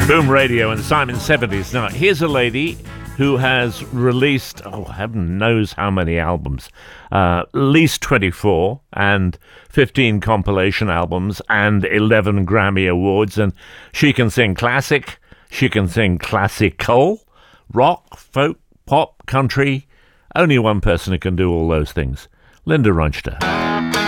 Boom Radio and Simon 70s. Now, here's a lady who has released, heaven knows how many albums. At least 24 and 15 compilation albums and 11 Grammy Awards. And she can sing classic, she can sing classical, rock, folk, pop, country. Only one person who can do all those things. Linda Ronstadt.